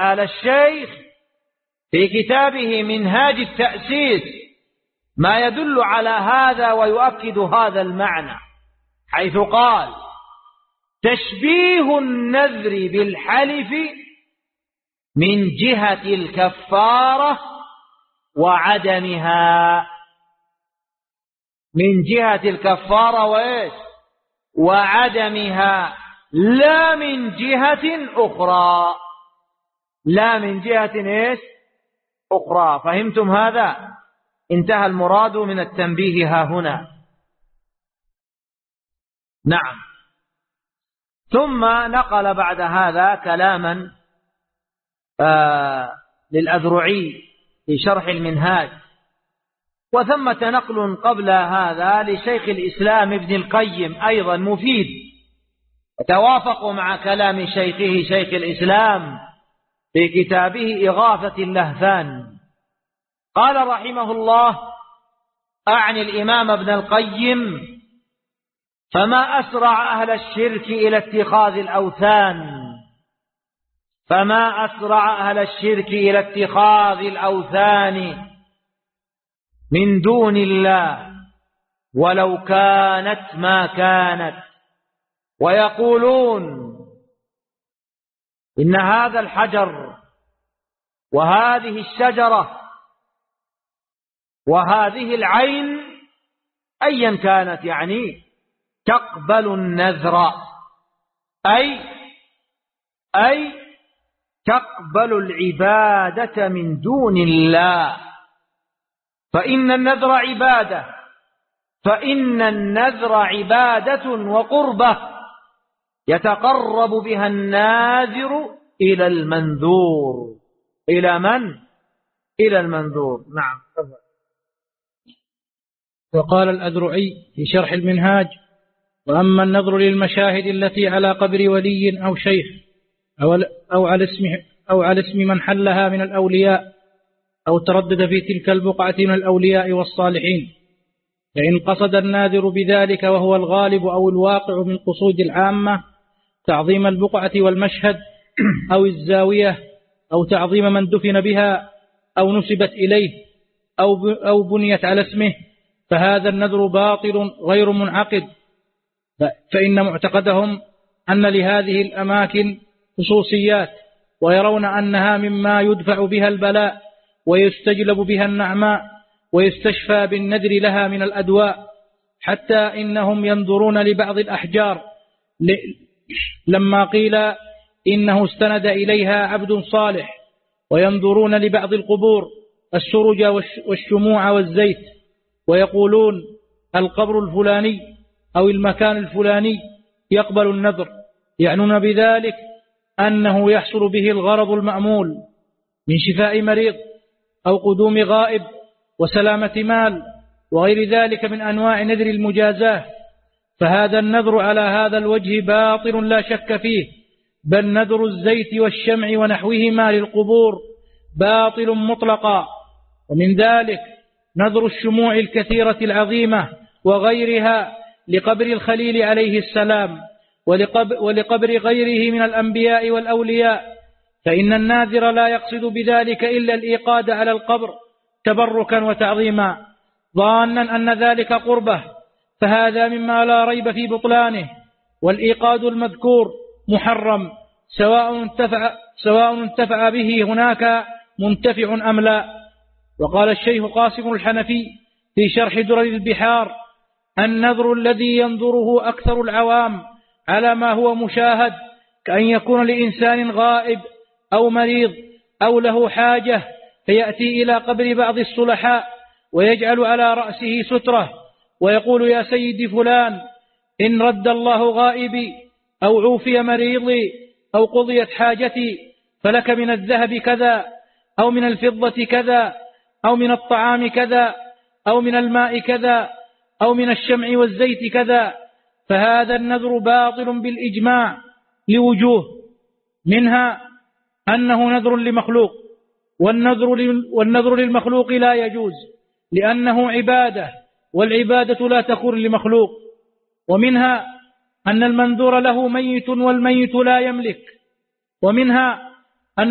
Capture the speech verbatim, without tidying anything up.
قال الشيخ في كتابه منهاج التأسيس ما يدل على هذا ويؤكد هذا المعنى، حيث قال: تشبيه النذر بالحلف من جهة الكفارة وعدمها، من جهة الكفارة وإيش وعدمها، لا من جهة أخرى، لا من جهة إيش أخرى. فهمتم هذا؟ انتهى المراد من التنبيه ها هنا. نعم. ثم نقل بعد هذا كلاما آه للأذرعي في شرح المنهاج، وثمة نقل قبل هذا لشيخ الإسلام ابن القيم أيضا مفيد، يتوافق مع كلام شيخه شيخ الإسلام في كتابه إغاثة اللهفان. قال رحمه الله: أعني الإمام ابن القيم: فما أسرع أهل الشرك إلى اتخاذ الأوثان، فما أسرع أهل الشرك إلى اتخاذ الأوثان من دون الله ولو كانت ما كانت، ويقولون إن هذا الحجر وهذه الشجرة وهذه العين أيا كانت يعني تقبل النذر، أي أي تقبل العبادة من دون الله، فإن النذر عبادة، فإن النذر عبادة وقربة يتقرب بها الناذر إلى المنذور. إلى من؟ إلى المنذور. نعم. وقال الأذرعي في شرح المنهاج: وأما النذر للمشاهد التي على قبر ولي أو شيخ أو على اسم أو على اسم من حلها من الأولياء أو تردد في تلك البقعة من الأولياء والصالحين، فإن قصد الناذر بذلك وهو الغالب أو الواقع من قصود العامة تعظيم البقعة والمشهد أو الزاوية أو تعظيم من دفن بها أو نسبت إليه أو أو بنيت على اسمه، فهذا النذر باطل غير منعقد، فإن معتقدهم أن لهذه الأماكن خصوصيات، ويرون أنها مما يدفع بها البلاء ويستجلب بها النعماء ويستشفى بالنذر لها من الأدواء، حتى إنهم ينظرون لبعض الأحجار لما قيل إنه استند إليها عبد صالح، وينظرون لبعض القبور السرج والشموع والزيت، ويقولون القبر الفلاني أو المكان الفلاني يقبل النذر، يعنون بذلك أنه يحصل به الغرض المأمول من شفاء مريض أو قدوم غائب وسلامة مال وغير ذلك من أنواع نذر المجازاة. فهذا النذر على هذا الوجه باطل لا شك فيه، بل نذر الزيت والشمع ونحوهما للقبور باطل مطلقا. ومن ذلك نذر الشموع الكثيرة العظيمة وغيرها لقبر الخليل عليه السلام ولقبر غيره من الأنبياء والأولياء، فإن الناذر لا يقصد بذلك إلا الإيقاد على القبر تبركا وتعظيما ظانا أن ذلك قربه، فهذا مما لا ريب في بطلانه. والإيقاد المذكور محرم سواء انتفع, سواء انتفع به هناك منتفع أم لا. وقال الشيخ قاسم الحنفي في شرح درر البحار: النذر الذي ينظره أكثر العوام على ما هو مشاهد، كأن يكون لإنسان غائب أو مريض أو له حاجة فيأتي إلى قبر بعض الصلحاء ويجعل على رأسه سترة ويقول: يا سيدي فلان، إن رد الله غائبي أو عوفي مريضي أو قضيت حاجتي فلك من الذهب كذا أو من الفضة كذا أو من الطعام كذا أو من الماء كذا أو من الشمع والزيت كذا. فهذا النذر باطل بالإجماع لوجوه، منها أنه نذر لمخلوق، والنذر والنذر للمخلوق لا يجوز لأنه عبادة، والعبادة لا تكون لمخلوق. ومنها أن المنذور له ميت والميت لا يملك. ومنها